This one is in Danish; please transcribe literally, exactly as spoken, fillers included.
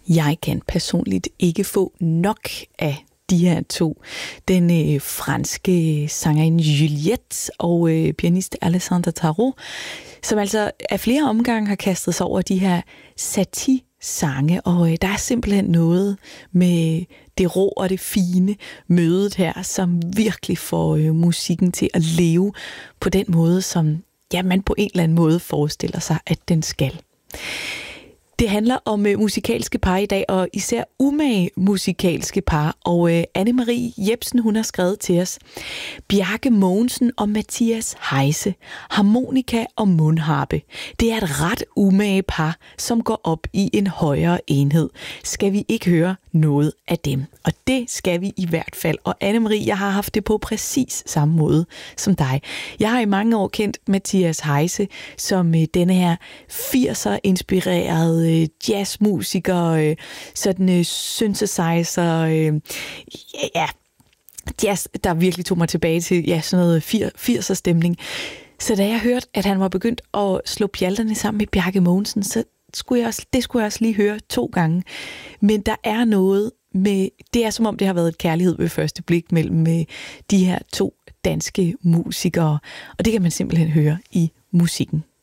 Jeg kan personligt ikke få nok af de her to. Den øh, franske sangerinde Juliette og øh, pianist Alessandra Tarot, som altså af flere omgange har kastet sig over de her Satie-sange, og øh, der er simpelthen noget med det rå og det fine mødet her, som virkelig får øh, musikken til at leve på den måde, som ja, man på en eller anden måde forestiller sig, at den skal. Det handler om uh, musikalske par i dag, og især umage musikalske par. Og uh, Anne-Marie Jepsen, hun har skrevet til os: Bjarke Mogensen og Mathias Heise, harmonika og mundharpe. Det er et ret umage par, som går op i en højere enhed. Skal vi ikke høre noget af dem? Og det skal vi i hvert fald. Og Anne-Marie, jeg har haft det på præcis samme måde som dig. Jeg har i mange år kendt Mathias Heise som uh, denne her firser-inspirerede jazzmusiker, sådan synthesizer, ja, jazz, der virkelig tog mig tilbage til ja, sådan noget firser stemning. Så da jeg hørte, at han var begyndt at slå pjalterne sammen med Bjarke Mogensen, så skulle jeg også, det skulle jeg også lige høre to gange. Men der er noget med, det er som om det har været et kærlighed ved første blik mellem de her to danske musikere, og det kan man simpelthen høre i musikken.